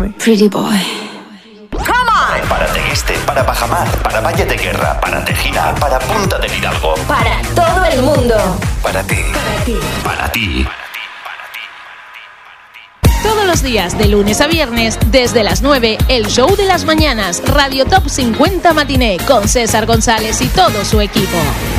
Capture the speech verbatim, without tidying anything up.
boy. Pretty boy. Para Tegueste, para Bajamar, para Valle de Guerra, para Tejina, para Punta del Hidalgo. Para todo el mundo. Para ti. Para ti. Para ti. Todos los días, de lunes a viernes, desde las nueve, el show de las mañanas, Radio Top cincuenta Matiné, con César González y todo su equipo.